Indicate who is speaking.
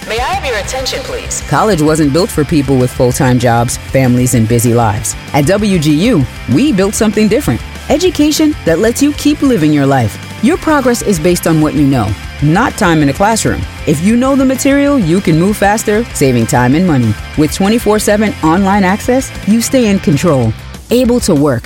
Speaker 1: May I have your attention, please?
Speaker 2: College wasn't built for people with full-time jobs, families, and busy lives. At WGU, we built something different. Education that lets you keep living your life. Your progress is based on what you know, not time in a classroom. If you know the material, you can move faster, saving time and money. With 24/7 online access, you stay in control, able to work,